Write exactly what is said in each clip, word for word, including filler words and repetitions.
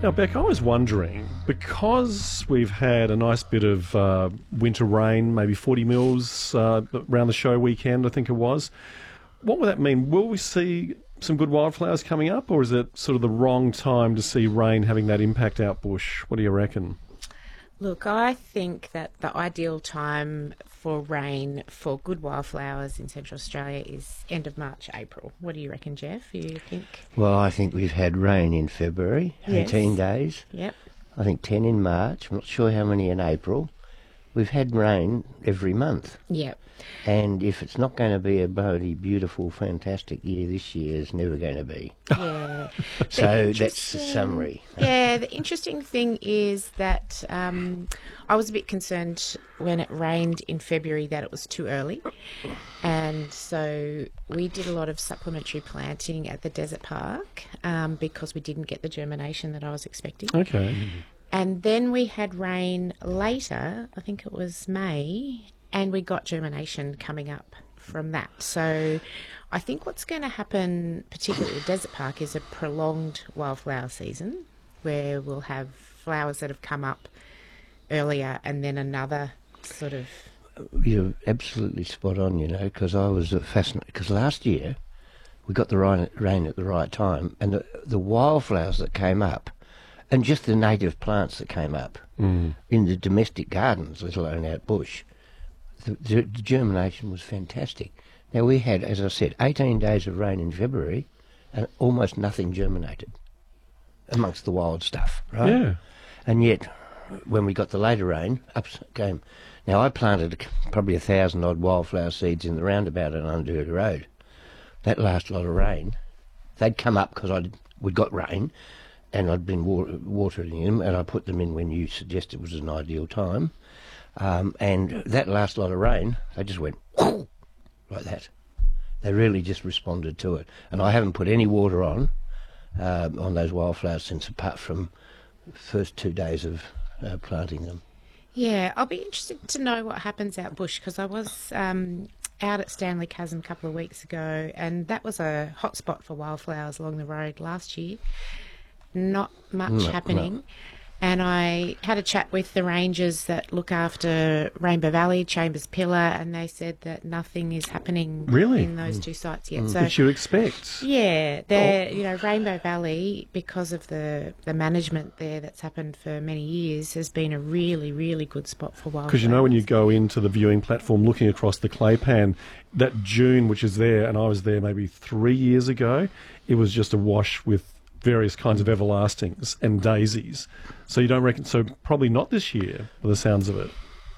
Now, Beck, I was wondering, because we've had a nice bit of uh, winter rain, maybe forty mils uh, around the show weekend, I think it was, what would that mean? Will we see some good wildflowers coming up, or is it sort of the wrong time to see rain having that impact out bush? What do you reckon? Look, I think that the ideal time for rain for good wildflowers in Central Australia is end of March, April. What do you reckon, Jeff? You think? Well, I think we've had rain in February, Yes. eighteen days. Yep. I think ten in March. I'm not sure how many in April. We've had rain every month. Yep. And if it's not going to be a bloody beautiful, fantastic year this year, it's never going to be. Yeah. So that's the summary. Yeah, the interesting thing is that um, I was a bit concerned when it rained in February that it was too early. And so we did a lot of supplementary planting at the Desert Park um, because we didn't get the germination that I was expecting. Okay. And then we had rain later, I think it was May, and we got germination coming up from that. So I think what's going to happen, particularly at Desert Park, is a prolonged wildflower season where we'll have flowers that have come up earlier and then another sort of... You're absolutely spot on, you know, because I was fascinated. Because last year we got the rain, rain at the right time, and the, the wildflowers that came up, and just the native plants that came up Mm. in the domestic gardens, let alone out bush, the, the, the germination was fantastic. Now we had, as I said, eighteen days of rain in February, and almost nothing germinated amongst the wild stuff, right? Yeah. And yet, when we got the later rain, up came. Now I planted probably a thousand odd wildflower seeds in the roundabout on Undurga Road. That last lot of rain, they'd come up because I'd we'd got rain, and I'd been water, watering them, and I put them in when you suggested it was an ideal time. Um, and that last lot of rain, they just went like that. They really just responded to it. And I haven't put any water on um, on those wildflowers since, apart from the first two days of uh, planting them. Yeah, I'll be interested to know what happens out bush because I was um, out at Stanley Chasm a couple of weeks ago, and that was a hot spot for wildflowers along the road last year. Not much No, happening. no. And I had a chat with the rangers that look after Rainbow Valley, Chambers Pillar, and they said that nothing is happening Really? in those two sites yet. So Which you expect. yeah, they're you know Rainbow Valley, because of the the management there that's happened for many years, has been a really really good spot for wildflowers. Because you know when you go into the viewing platform looking across the claypan, that dune which is there, and I was there maybe three years ago, it was just awash with various kinds of everlastings and daisies. So you don't reckon, so probably not this year, by the sounds of it.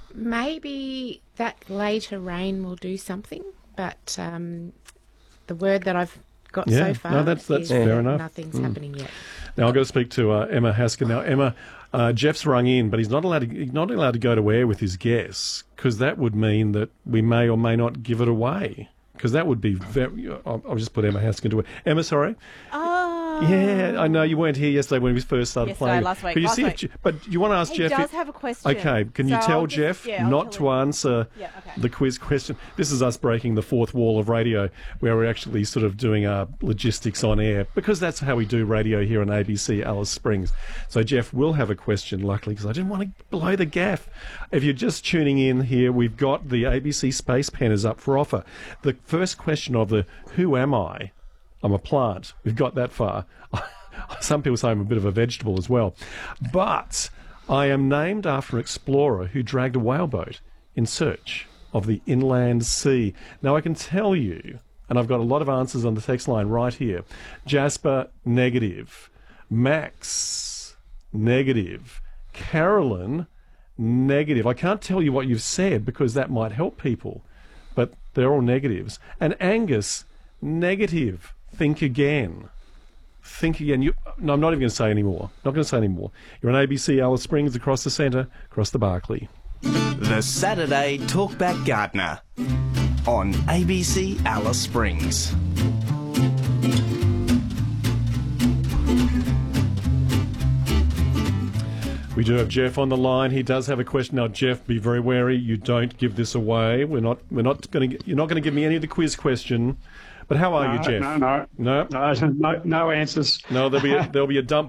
Maybe that later rain will do something, but um, the word that I've got Yeah, so far no, that's- that's is fair that enough. nothing's happening yet. Now I've got to speak to uh, Emma Haskell. Now Emma, uh, Jeff's rung in, but he's not allowed to, he's not allowed to go to air with his guess, because that would mean that we may or may not give it away. Because that would be very... I'll, I'll just put Emma Haskell into it. Emma, sorry? Oh. Yeah, I know you weren't here yesterday when we first started Yesterday, playing. last week, But you last see, if week. Je- but you want to ask He Jeff... does if- have a question. Okay, can you So tell I'll just- Jeff yeah, I'll not tell to him. answer Yeah, okay. the quiz question? This is us breaking the fourth wall of radio, where we're actually sort of doing our logistics on air, because that's how we do radio here on A B C Alice Springs. So Jeff will have a question, luckily, because I didn't want to blow the gaff. If you're just tuning in here, we've got the A B C Space Pen is up for offer. The first question of the Who Am I? I'm a plant. We've got that far. Some people say I'm a bit of a vegetable as well. But I am named after an explorer who dragged a whaleboat in search of the inland sea. Now, I can tell you, and I've got a lot of answers on the text line right here. Jasper, negative. Max, negative. Carolyn, negative. I can't tell you what you've said because that might help people, but they're all negatives. And Angus, negative. Think again. Think again. You, no, I'm not even going to say any more. Not going to say any more. You're on A B C Alice Springs, across the centre, across the Barclay. The Saturday Talkback Gardener on A B C Alice Springs. We do have Jeff on the line. He does have a question. Now, Jeff, be very wary. You don't give this away. We're not. We're not going to. You're not going to give me any of the quiz question. But how are no, you, Jeff? No, no, No. no, no, no answers. No. There'll be a, there'll be a dump